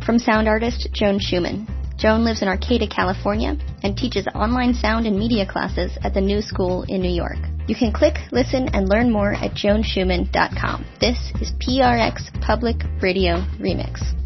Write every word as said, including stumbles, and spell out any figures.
from sound artist Joan Schumann. Joan lives in Arcata, California, and teaches online sound and media classes at the New School in New York. You can click, listen, and learn more at joan schumann dot com. This is P R X Public Radio Remix.